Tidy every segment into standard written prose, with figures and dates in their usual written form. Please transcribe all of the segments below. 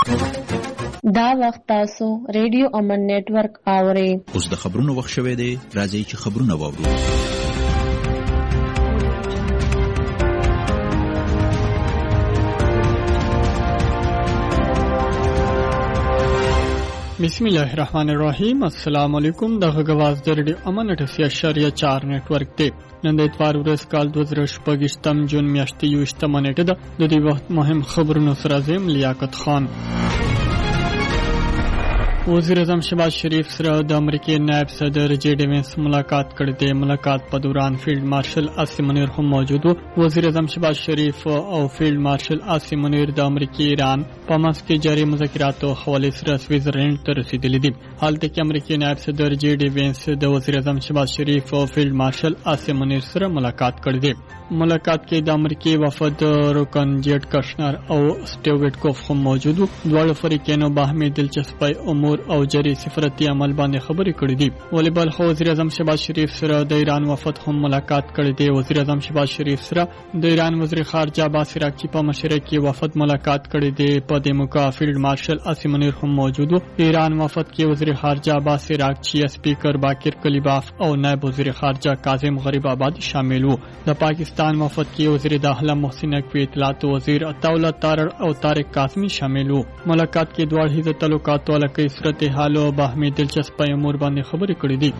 دا وخت تاسو ریډیو امن نیټورک اورئ. اوس د خبرونو وخت شوی دی. راځئ چې خبرونه واورو. بسم الله الرحمن الرحیم. السلام علیکم. د غواز د ریډیو امن 88.4 نیټورک دی. نن د اتوار ورځ کال 2018 جون میاشتې 28 نیټه ده. د دې وخت مهم خبرونو سره زم لیاقت خان. وزیر اعظم شهباز شریف سره د امریکای نائب صدر جی ډي وینس ملاقات کړې ده. ملاقات په دوران فیلډ مارشل عاصم منیر هم موجود و. وزیر اعظم شهباز شریف او فیلډ مارشل عاصم منیر د امریکای ایران په منځ کې جاري مذاکراتو حواله سره سویزرلند ته رسیدلي دي. حالته کې امریکای نائب صدر جی ډي وینس د وزیر اعظم شهباز شریف او فیلډ مارشل عاصم منیر سره ملاقات کړې ده. ملاقات کې د امریکای وفد رکن جیټ کشنر او سټیو ویټکوف هم موجود و. دواړو فریقینو باهمي دلچسپي امور او جری سفارتي عمل باندې خبرې کړې دي. ولیبال خو وزیر اعظم شهباز شریف سره د ایران وفد هم ملاقات کړې دي. وزیر اعظم شهباز شریف سره د ایران وزیر خارجه عباس عراقچي په مشرۍ کې وفد ملاقات کړې دي. په دې موقع فیلډ مارشل عاصم منیر هم موجود و. ایران وفد کې وزیر خارجه عباس عراقچي، سپیکر باقر کلیباف او نائب وزیر خارجه کاظم غریب آباد شامل وو. د پاکستان وفد کې وزیر داخله محسن نقوی، اطلاعات وزیر عطاءالله تارړ او طارق قاسمی شامل وو. ملاقات کې دوه هیڅ تعلقات ولکه صورت حال او باهمي دلچسپي امور باندې خبرې کړې دي.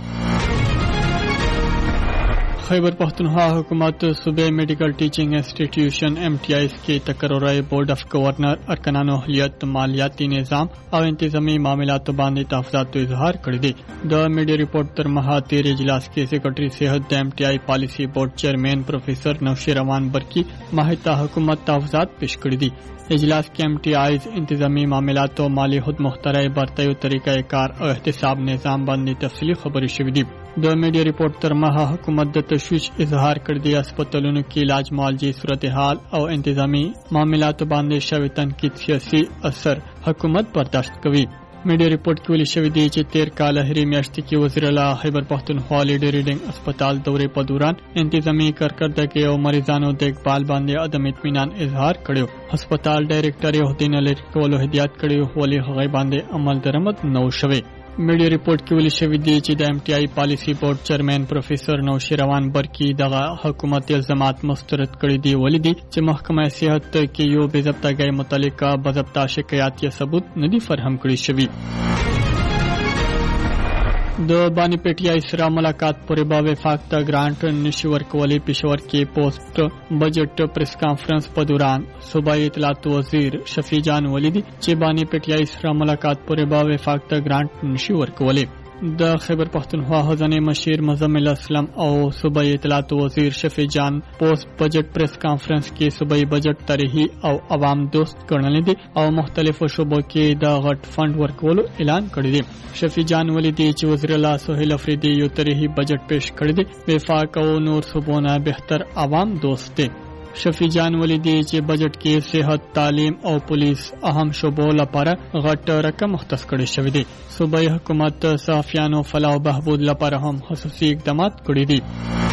خیبر پختونخوا حکومت صوبه میډیکل ټیچینګ انسټیټیوشن MTIs کې تقرری بورډ اف گورنر ارکانانو اهلیت، مالیاتي نظام او انتظامی معاملاتو باندې تحفظاتو اظهار کړی دی. د میډیا ریپورت تر مها تیر اجلاس کې سیکرټري صحت د MTI پالیسی بورډ چیئرمین پروفیسر نوشیروان برکی ماهیتا حکومت تحفظات پیش کړی دي. اجلاس کې MTIs انتظامی معاملات او مالی خود مخترع برتیو طریقہ کار او احتساب نظام باندې تفصیلی خبرې شوې دي. د میډیا ریپورت تر مها حکومت د تشویش اظهار کړ دی. هسپتالونو کې علاج معالجې صورتحال او انتظامی معاملات باندې شوی تنقید سیاسي اثر حکومت برداشت کوي. میډیا ریپورت کې ویل شوی دی چې تیر کال هری میاشت کې وزیر اعلی خیبر پختونخوا لیډر ریډینګ هسپتال دورې په دوران انتظامی کارکردګي او مریضانو دیکھبال باندې عدم اطمینان اظهار کړو. هسپتال ډایریکټر یو دین لری کولو هدایت کړو ولې هغه باندې عمل درآمد نو شوی. میډیا ریپورت کې ویل شوی دی چې د MTI پالیسی بورډ چیئرمین پروفیسر نوشیروان برکی دغه حکومت الزامات مسترد کړی دی. ولیدي چې محکمه صحت کې یو بې ضبطګۍ متعلقه بضبطه شکایت یا ثبوت ندي فراهم کړی شوی. د بانی پیټیای سره ملاقات پورې با وفاق ته ګرانټ نشي ورکولې. پېښور کې پوسټ بجټ پریس کانفرنس په دوران صوبایي اطلاعات وزیر شفیع جان ولیدي چې بانی پیټیای سره ملاقات پورې با وفاق ته ګرانټ نشي ورکولې. د خیبر پختونخوا خزانه مشیر مزمل اسلام او صوبایي اطلاعات وزیر شفیع جان پوسټ بجټ پریس کانفرنس کې صوبایي بجټ طرحي او عوام دوست ګڼل دي او مختلفو شوبو کې د غټ فند ورکولو اعلان کړی دی. شفیع جان ولیدي چې وزیر اعلی سہیل افریدي یو طرحي بجټ پیش کړی دی. وفاق او نور صوبونه بهتر عوام دوست دي. شفیع جان ولیدي چې بجټ کې صحت، تعلیم او پولیس اهم شوبو لپاره غټ رقم مختص کړی شوی دی. صوبایي حکومت صحافیانو فلاح او بهبود لپاره هم خصوصي اقدامات کړی دي.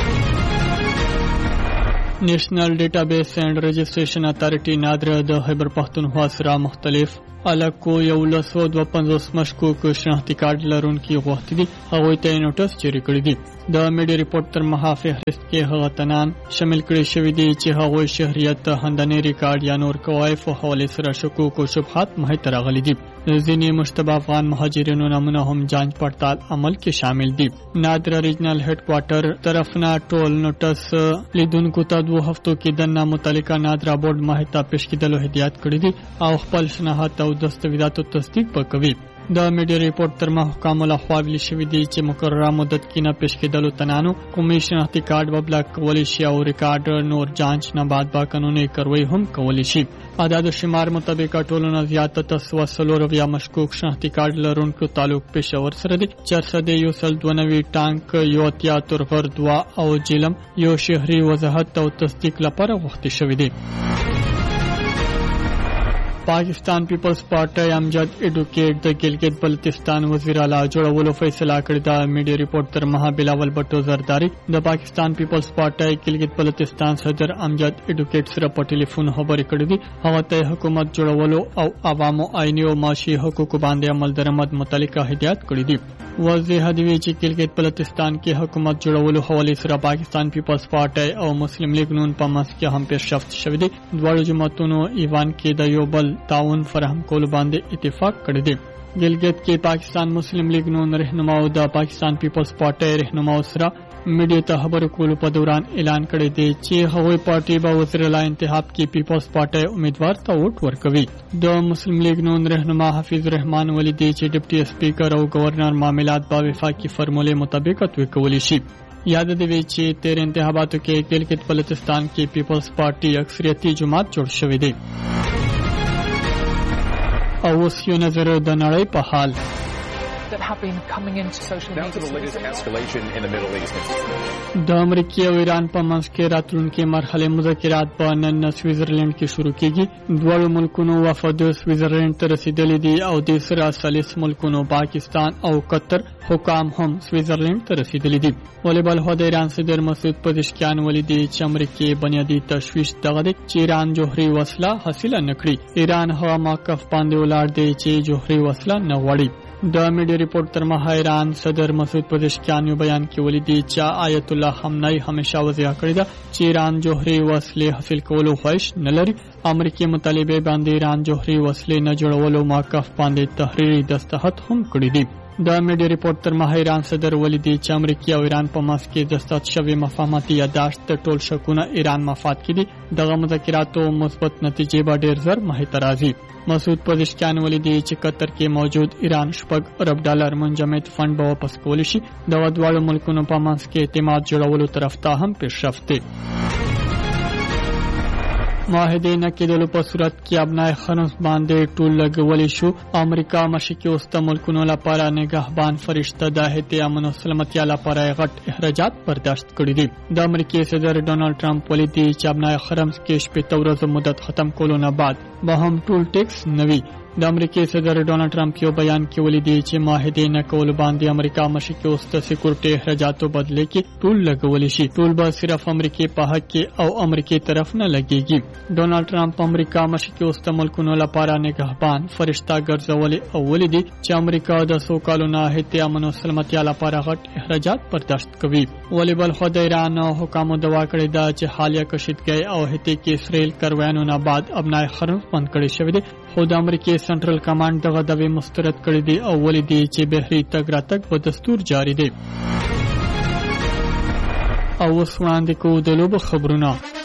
نیشنل ډیټابیس اینڈ رجسټریشن اتھارټي نادره د خیبر پختونخوا سره مختلف الکو 152 مشکوک شناختی کارت لرونکي غوښتي دي. هغوی ته نوټس جاری کړی دي. د میډیا ریپورت تر مها فهرست کې هغه تنان شامل کړي شوی دي چې هغوی شهریت، هندنې ریکارډ یا نور کوایف او حواله سره شکوک او شبهات مه ترغلي دي. ځینې مشتبه افغان مهاجرینو نامونه هم جانچ پړتال عمل کې شامل دي. نادر ریجنل هډ کوارټر طرفنا ټول نوټس لیدونکو ته 2 هفتو کې د متعلقه نادر بورډ ماهیتا پیش کېدلو هدایت کړی دي او خپل شناخت او دستاویزاتو تصدیق وکوي. د میډیا ریپورت تر محکمه له خوا ویل شوی دی چې مقرره مدت کې نه پیش کېدلو تنانو کومې شناختی کارت وبلاک کولی شي او ریکارډ نور جانچ نه بعد با قانوني کاروایی هم کولی شي. عدد شمار مطابق ټولنه زیاته تسوسلور یا مشکوک شناختی کارت لرونکو تعلق پېښور سره دی. 492 ټانک یو اتیا ترغر 2 او جیلم یو شهري وضاحت او تصدیق لپاره غوښتي شوی دی. پاکستان پیپلز پارټي امجد اډوکیټ د ګلګت بلتستان وزیر اعلی جوړولو فیصله کړې ده. میډیا ریپورت تر مها بلاول بټو زرداری د پاکستان پیپلز پارټي ګلګت بلتستان صدر امجد اډوکیټ سره په ټلیفون خبرې کړې دي. هغه ته حکومت جوړولو او عوامو آئینی او معاشي حقوقو باندې عمل درآمد متعلق هدایت کړې دي. واضح دی چې ګلګت بلتستان کې حکومت جوړولو حواله سره پاکستان پیپلز پارټي او مسلم لیگ نون په منځ کې هم پیشرفت شوی دی. دواړو جماعتونو ایوان کې د یو بل تعاون فراهم کول باندې اتفاق کړی دی. ګلګت کې پاکستان مسلم لیگ نون رهنما او د پاکستان پیپلز پارټي رهنما سره میډیا ته خبرو کولو په دوران اعلان کړی دی چې هغوی پارټي به وزیر اعلی انتخاب کې پیپلز پارټي امیدوار ته ووټ ورکوي. د مسلم لیگ نون رهنما حفیظ الرحمن ولیدي چې ډیپټي سپیکر او گورنر معاملات په وفاقي فرمولې مطابق کولی شي. یاد دی چې تیر انتخاباتو کې ګلګت بلتستان کې پیپلز پارټي اکثریتي جماعت جوړ شوی دی. او اوس یو نظر د نړۍ په حال. That have been coming into social media. Down to the latest escalation in the Middle East. د امریکا او ایران په منځ کې راتلونکي مرحله مذاکرات په نن سویزرلند کې شروع کیږي. دوه ملکونو وفد سویزرلند ته رسیدلي دي او د سره ثالث ملکونو پاکستان او قطر حکام هم سویزرلند ته رسیدلي دي. والیبال هو د ایران صدر مسعود پزشکیان ولیدي چې امریکای بنیادی تشویش دغه دی چې ایران جوهري وسله حاصله نکړي. ایران هغه موقف باندې ولاړ دی چې جوهري وسله نه غواړي. د میډیا ریپورت تر مها ایران صدر مسعود پزشکیان یو بیان کې ولیدي چې آیت الله خامنه‌ای همیشه وضاحت کړی ده چې ایران جوهري وسلې حاصل کولو خواهش نه لري. امریکای مطالبه باندې ایران جوهري وسلې نه جوړولو موقف باندې تحریری دستخط هم کړی دي. د میډیا ریپورت تر مها ایران صدر ولیدي چې امریکا او ایران په منځ کې دستخط شوی مفاهمتي یادداشت د ټول شکونه ایران مفاد کړي. دغه مذاکراتو مثبت نتیجې به ډیر زر مخې ته راځي. مسعود پزشکیان ولیدي چې قطر کې موجود ایران $6 ارب منجمد فند به واپس کول شي. دغه دواړو ملکونو په منځ کې اعتماد جوړولو طرف ته هم پیشرفت دی. معاهده نه کېدلو په صورت کې ابنای خنوس باندې ټول لګولې شو. امریکا مشرقي وسطی ملکونو لپاره نگهبان فرشته د هیئت امن او سلامتیا لپاره غټ اخراجات برداشت کړي دي. د امریکای صدر ډونالد ټرمپ ولیدي چې ابنای خرمز کې 70 ورځې مدت ختم کولو نه بعد به هم ټول ټیکس نوي. د امریکای صدر ډونالد ټرمپ یو بیان کې ولیدي چې معاهده نه کول باندې امریکا مشرقي وسطی سکیورټي اخراجاتو بدله کې ټول لګول شي. ټول به صرف امریکای په حق کې او امریکای طرف نه لګيږي. ډونالد ټرمپ امریکا مشرقي وسطی ملکونو لپاره نگهبان فرشته ګرځولې او ولیدي چې امریکا د 100 کالو نه هیئت امن او سلامتیا لپاره غټ اخراجات برداشت کوي. ولی بل خو د ایران حکامو دوا کړی دا چې حالیه کشیدګۍ او هیئت کې اسرائیل کروانو نه بعد ابنای خرم بند کړی شوی دی. خو د امریکای سنټرل کمانډ دغه دوی مسترد کړی دی او ولیدي چې بهري تګ راتګ په دستور جاری دی. او وسوان د کو د لوب خبرونه